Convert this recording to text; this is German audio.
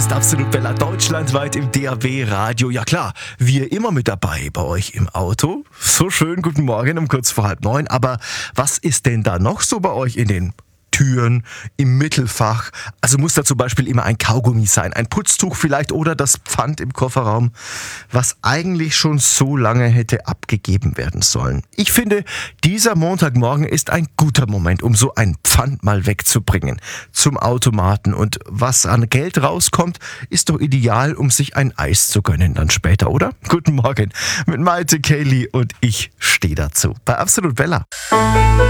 ist Absolut Bella deutschlandweit im DAB Radio. Ja klar, wir immer mit dabei bei euch im Auto. So schön, guten Morgen um kurz vor 8:30. Aber was ist denn da noch so bei euch in den Türen, im Mittelfach? Also muss da zum Beispiel immer ein Kaugummi sein, ein Putztuch vielleicht oder das Pfand im Kofferraum, was eigentlich schon so lange hätte abgegeben werden sollen. Ich finde, dieser Montagmorgen ist ein guter Moment, um so ein Pfand mal wegzubringen zum Automaten. Und was an Geld rauskommt, ist doch ideal, um sich ein Eis zu gönnen dann später, oder? Guten Morgen mit Maite, Kaylee und ich stehe dazu bei Absolut Bella.